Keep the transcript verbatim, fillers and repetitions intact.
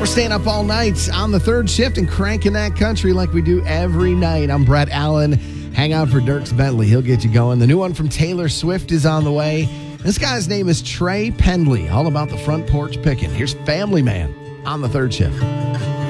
We're staying up all night on the third shift and cranking that country like we do every night. I'm Brett Allen. Hang out for Dierks Bentley. He'll get you going. The new one from Taylor Swift is on the way. This guy's name is Trey Pendley. All about the front porch picking. Here's Family Man on the third shift.